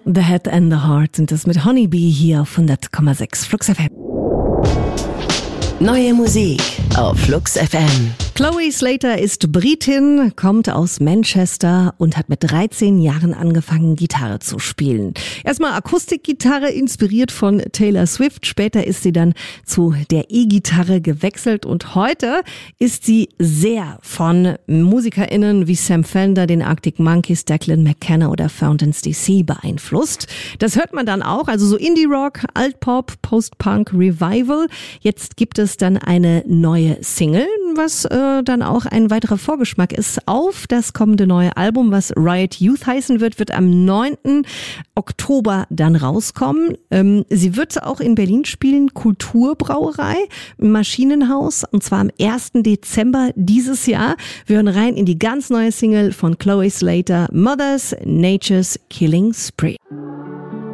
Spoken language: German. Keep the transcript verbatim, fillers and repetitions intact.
The Head and the Heart sind das mit Honeybee hier auf hundert Komma sechs Flux F M. Neue Musik auf Flux F M. Chloe Slater ist Britin, kommt aus Manchester und hat mit dreizehn Jahren angefangen, Gitarre zu spielen. Erstmal Akustikgitarre, inspiriert von Taylor Swift. Später ist sie dann zu der E-Gitarre gewechselt und heute ist sie sehr von MusikerInnen wie Sam Fender, den Arctic Monkeys, Declan McKenna oder Fountains D C beeinflusst. Das hört man dann auch, also so Indie-Rock, Alt-Pop, Post-Punk, Revival. Jetzt gibt es dann eine neue Single, was äh, dann auch ein weiterer Vorgeschmack ist auf das kommende neue Album, was Riot Youth heißen wird, wird am neunten Oktober dann rauskommen. Ähm, sie wird auch in Berlin spielen, Kulturbrauerei, im Maschinenhaus, und zwar am ersten Dezember dieses Jahr. Wir hören rein in die ganz neue Single von Chloe Slater, Mothers Nature's Killing Spree.